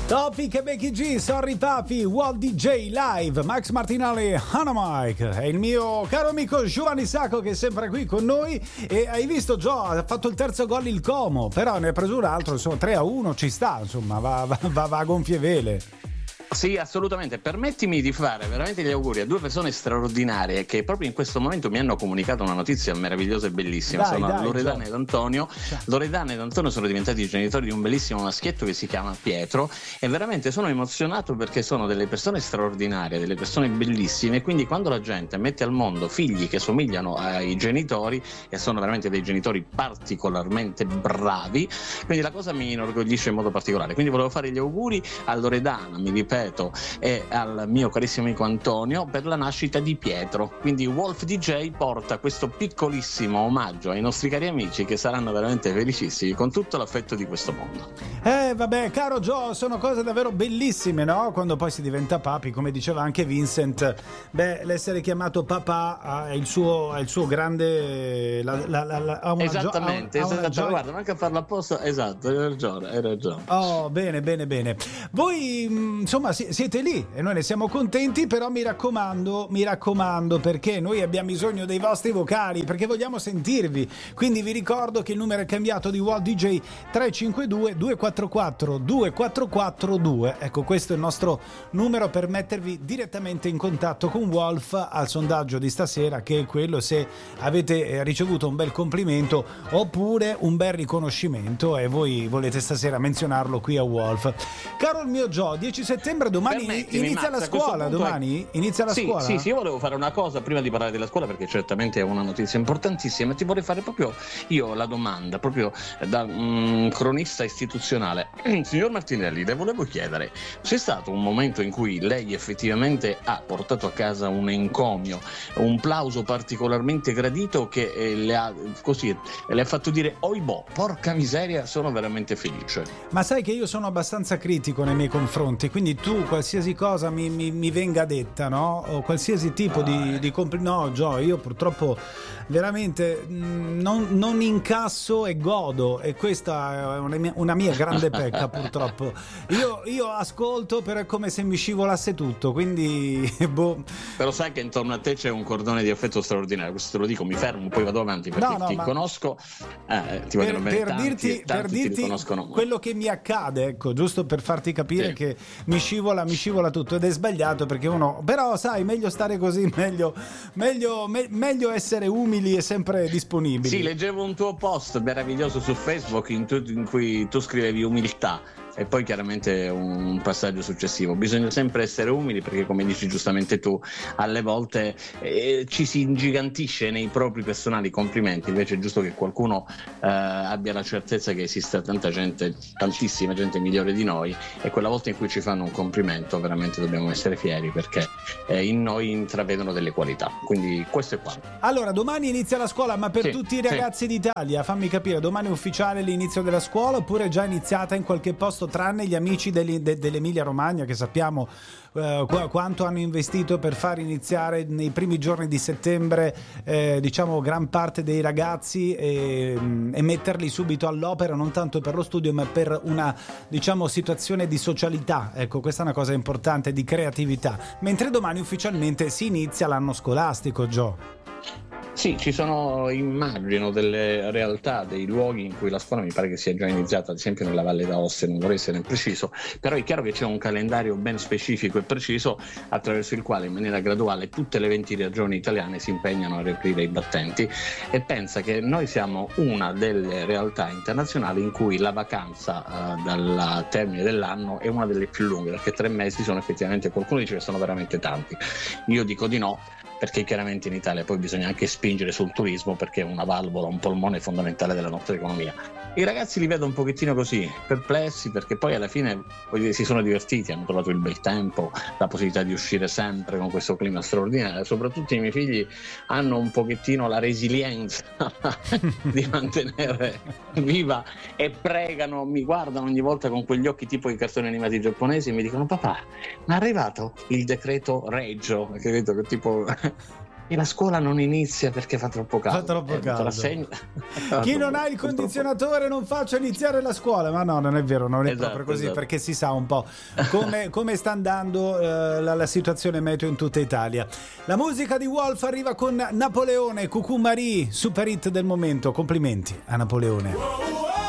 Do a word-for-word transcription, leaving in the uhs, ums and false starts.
Topic e Becky G, Sorry Papi, Walt D J Live, Max Martinelli, Hannah Mike e il mio caro amico Giovanni Sacco che è sempre qui con noi. E hai visto Joe, ha fatto il terzo gol il Como, però ne ha preso un altro, insomma tre a uno ci sta, insomma va, va, va, va a gonfie vele. Sì, assolutamente. Permettimi di fare veramente gli auguri a due persone straordinarie che proprio in questo momento mi hanno comunicato una notizia meravigliosa e bellissima. Dai, sono dai, Loredana Gio. ed Antonio. Loredana ed Antonio sono diventati i genitori di un bellissimo maschietto che si chiama Pietro e veramente sono emozionato perché sono delle persone straordinarie, delle persone bellissime, e quindi quando la gente mette al mondo figli che somigliano ai genitori e sono veramente dei genitori particolarmente bravi, quindi la cosa mi inorgoglisce in modo particolare. Quindi volevo fare gli auguri a Loredana, mi ripeto, e al mio carissimo amico Antonio per la nascita di Pietro. Quindi Wolf D J porta questo piccolissimo omaggio ai nostri cari amici che saranno veramente felicissimi con tutto l'affetto di questo mondo. Eh vabbè, caro Joe, sono cose davvero bellissime, no? Quando poi si diventa papi, come diceva anche Vincent, beh, l'essere chiamato papà è il suo, è il suo grande la, la, la, la, ha una esattamente, gio- ha, ha esatto, gioia. guarda, manca a farlo apposta, esatto, hai ragione, hai ragione. Oh, bene, bene, bene. Voi, mh, insomma, si- siete lì e noi ne siamo contenti, però mi raccomando, mi raccomando, perché noi abbiamo bisogno dei vostri vocali, perché vogliamo sentirvi. Quindi vi ricordo che il numero è cambiato di Walt D J tre cinque due due quattro quattro due quattro quattro due. Ecco, questo è il nostro numero per mettervi direttamente in contatto con Wolf al sondaggio di stasera, che è quello se avete eh, ricevuto un bel complimento oppure un bel riconoscimento e voi volete stasera menzionarlo qui a Wolf. Caro il mio Joe, dieci settembre domani Permettimi, inizia Max, la a questo scuola, punto è- domani inizia la sì, scuola? Sì, sì, io volevo fare una cosa prima di parlare della scuola perché certamente è una notizia importantissima, ti vorrei fare proprio io la domanda, proprio da un cronista istituzionale. Signor Martinelli, le volevo chiedere, c'è stato un momento in cui lei effettivamente ha portato a casa un encomio, un plauso particolarmente gradito che eh, le ha così le ha fatto dire oibò, porca miseria, sono veramente felice. Ma sai che io sono abbastanza critico nei miei confronti, quindi tu qualsiasi cosa mi, mi, mi venga detta, no? O qualsiasi tipo di, di compl- no, Gio, io purtroppo veramente mh, non, non incasso e godo, e questa è una mia, una mia grande pecca purtroppo. Io, io ascolto, però è come se mi scivolasse tutto, quindi boh. Però sai che intorno a te c'è un cordone di affetto straordinario, questo te lo dico, mi fermo, poi vado avanti perché No, no, ti ma- conosco, eh, ti Per, vogliono bene per tanti, dirti, e tanti per ti dirti riconoscono. quello che mi accade, ecco, giusto per farti capire Sì. che mi scivola, mi scivola tutto, ed è sbagliato perché uno, però sai, meglio stare così, meglio, meglio, me- meglio essere umili e sempre disponibili. Sì, leggevo un tuo post meraviglioso su Facebook in, tu- in cui tu scrivevi umiltà e poi chiaramente un passaggio successivo. Bisogna sempre essere umili perché, come dici giustamente tu, alle volte eh, ci si ingigantisce nei propri personali complimenti, invece è giusto che qualcuno eh, abbia la certezza che esiste tanta gente, tantissima gente migliore di noi, e quella volta in cui ci fanno un complimento veramente dobbiamo essere fieri perché eh, in noi intravedono delle qualità. Quindi questo è quanto. Allora, domani inizia la scuola, ma per Sì, tutti i sì. ragazzi d'Italia, fammi capire, domani è ufficiale l'inizio della scuola oppure è già iniziata in qualche posto, tranne gli amici degli- de- dell'Emilia Romagna che sappiamo eh, qu- quanto hanno investito per far iniziare nei primi giorni di settembre eh, diciamo gran parte dei ragazzi e, e metterli subito all'opera, non tanto per lo studio ma per una, diciamo, situazione di socialità. Ecco, questa è una cosa importante, di creatività, mentre domani ufficialmente si inizia l'anno scolastico, Gio. Sì, ci sono, immagino, delle realtà, dei luoghi in cui la scuola mi pare che sia già iniziata, ad esempio nella Valle d'Aosta, non vorrei essere preciso, però è chiaro che c'è un calendario ben specifico e preciso attraverso il quale in maniera graduale tutte le venti regioni italiane si impegnano a riaprire i battenti, e pensa che noi siamo una delle realtà internazionali in cui la vacanza eh, dal termine dell'anno è una delle più lunghe, perché tre mesi sono effettivamente, qualcuno dice che sono veramente tanti, io dico di no, perché chiaramente in Italia poi bisogna anche spingere sul turismo perché è una valvola, un polmone fondamentale della nostra economia. I ragazzi li vedo un pochettino così, perplessi, perché poi alla fine voglio dire, si sono divertiti, hanno trovato il bel tempo, la possibilità di uscire sempre con questo clima straordinario, soprattutto i miei figli hanno un pochettino la resilienza di mantenere viva e pregano, mi guardano ogni volta con quegli occhi tipo i cartoni animati giapponesi e mi dicono: papà, ma è arrivato il decreto Reggio, capito? Che tipo E la scuola non inizia perché fa troppo caldo. Fa troppo eh, caldo. Rassegna... Chi non ha il condizionatore non faccia iniziare la scuola. Ma no, non è vero, non è esatto, proprio così, esatto. perché si sa un po' come, come sta andando eh, la, la situazione meteo in tutta Italia. La musica di Wolf arriva con Napoleone, Cucù Marie, super hit del momento. Complimenti a Napoleone.